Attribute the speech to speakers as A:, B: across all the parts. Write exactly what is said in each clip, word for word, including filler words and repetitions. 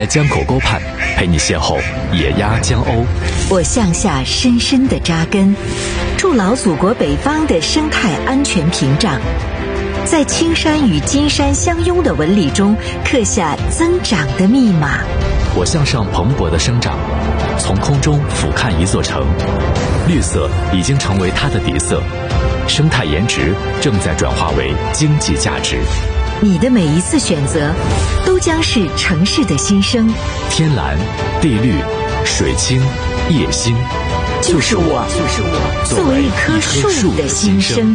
A: 在江口沟畔陪你邂逅野鸭江鸥。
B: 我向下深深地扎根，筑牢祖国北方的生态安全屏障，在青山与金山相拥的纹理中刻下增长的密码。
A: 我向上蓬勃的生长，从空中俯瞰一座城，绿色已经成为它的底色，生态颜值正在转化为经济价值。
B: 你的每一次选择都将是城市的新生。
A: 天蓝地绿水清夜星，
B: 就是我就是我作为一棵树的新生。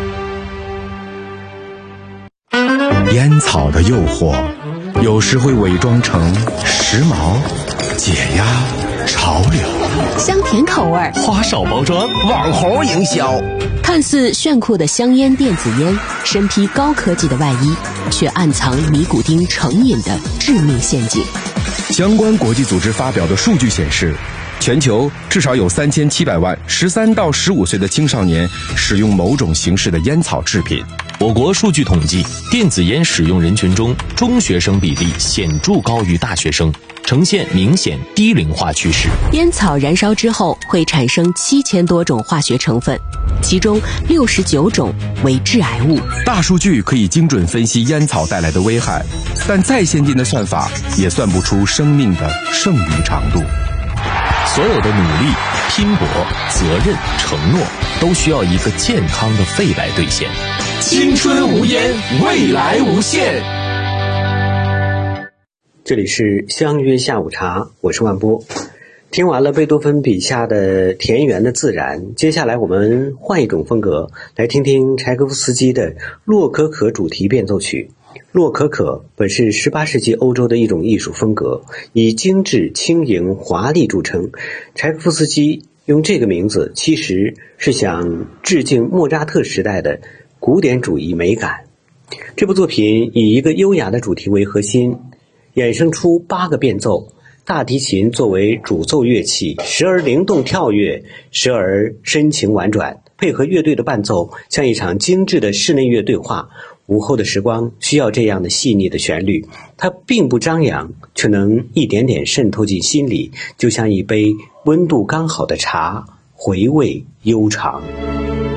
C: 烟草的诱惑有时会伪装成时髦、解压、潮流，
D: 香甜口味，
E: 花哨包装，网红营销。
D: 看似炫酷的香烟电子烟，身披高科技的外衣，却暗藏尼古丁成瘾的致命陷阱。
C: 相关国际组织发表的数据显示，全球至少有三千七百万十三到十五岁的青少年使用某种形式的烟草制品。
E: 我国数据统计，电子烟使用人群中，中学生比例显著高于大学生，呈现明显低龄化趋势。
D: 烟草燃烧之后会产生七千多种化学成分，其中六十九种为致癌物。
C: 大数据可以精准分析烟草带来的危害，但再先进的算法也算不出生命的剩余长度。
E: 所有的努力、拼搏、责任、承诺，都需要一个健康的肺来兑现。
F: 青春无烟，未来无限。
G: 这里是相约下午茶，我是万波。听完了贝多芬笔下的田园的自然，接下来我们换一种风格，来听听柴可夫斯基的洛可可主题变奏曲。洛可可本是十八世纪欧洲的一种艺术风格，以精致、轻盈、华丽著称。柴可夫斯基用这个名字其实是想致敬莫扎特时代的古典主义美感。这部作品以一个优雅的主题为核心，衍生出八个变奏，大提琴作为主奏乐器，时而灵动跳跃，时而深情婉转，配合乐队的伴奏，像一场精致的室内乐对话。午后的时光需要这样的细腻的旋律，它并不张扬，却能一点点渗透进心里，就像一杯温度刚好的茶，回味悠长。